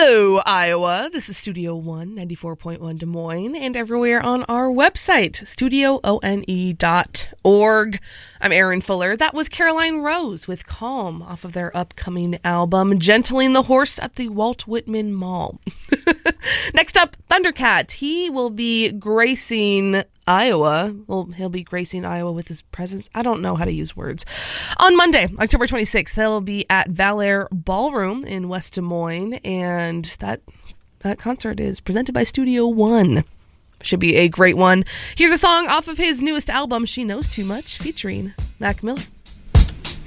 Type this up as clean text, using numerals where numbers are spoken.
Hello, Iowa. This is Studio One, 94.1 Des Moines, and everywhere on our website, studioone.org. I'm Erin Fuller. That was Caroline Rose with Calm off of their upcoming album, Gentling the Horse at the Walt Whitman Mall. Next up, Thundercat. He will be gracing Iowa. Well, he'll be gracing Iowa with his presence. I don't know how to use words. On Monday, October 26th, they'll be at Valair Ballroom in West Des Moines, and that concert is presented by Studio One. Should be a great one. Here's a song off of his newest album, She Knows Too Much, featuring Mac Miller.